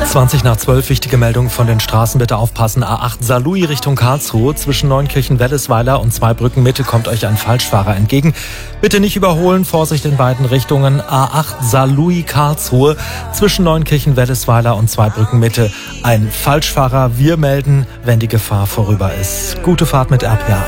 20:12, wichtige Meldung von den Straßen, bitte aufpassen. A8 Saarlouis Richtung Karlsruhe, zwischen Neunkirchen-Wellesweiler und Zweibrücken Mitte kommt euch ein Falschfahrer entgegen. Bitte nicht überholen, Vorsicht in beiden Richtungen. A8 Saarlouis Karlsruhe, zwischen Neunkirchen-Wellesweiler und Zweibrücken Mitte ein Falschfahrer. Wir melden, wenn die Gefahr vorüber ist. Gute Fahrt mit RPA